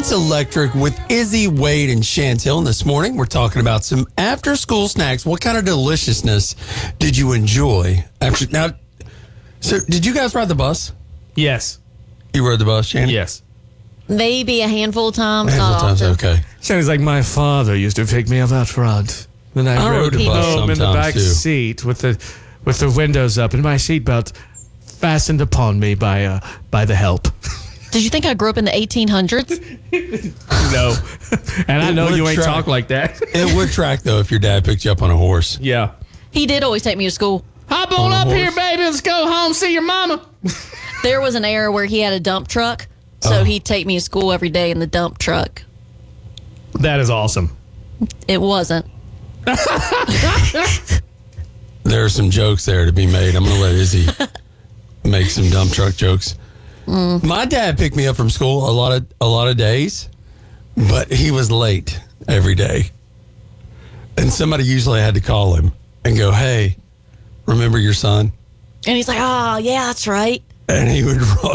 It's Electric with Izzy, Wade, and Chantel. This morning, we're talking about some after-school snacks. What kind of deliciousness did you enjoy? So did you guys ride the bus? Yes. You rode the bus, Shannon? Yes. Maybe a handful of times. Handful Not of times, often. okay. Sounds like my father used to pick me up out front. Then I rode rode the bus home in the sometimes, back too. seat with the windows up and my seatbelt fastened upon me by the help. Did you think I grew up in the 1800s? No. And I It know would you ain't try. talk like that. It would track, though, if your dad picked you up on a horse. Yeah. He did always take me to school. Hop On on a up horse? here, baby. Let's go home, see your mama. There was an era where he had a dump truck, so he'd take me to school every day in the dump truck. That is awesome. It wasn't. There are some jokes there to be made. I'm going to let Izzy make some dump truck jokes. My dad picked me up from school a lot of days, but he was late every day. And somebody usually had to call him and go, "Hey, remember your son?" And he's like, oh, yeah, that's right. And he would